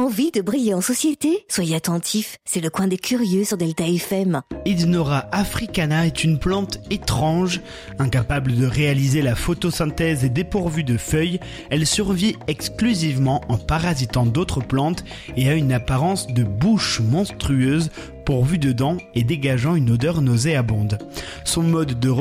Envie de briller en société ? Soyez attentifs, c'est le coin des curieux sur Delta FM. Idnora africana est une plante étrange. Incapable de réaliser la photosynthèse et dépourvue de feuilles, elle survit exclusivement en parasitant d'autres plantes et a une apparence de bouche monstrueuse pourvue de dents et dégageant une odeur nauséabonde. Son mode de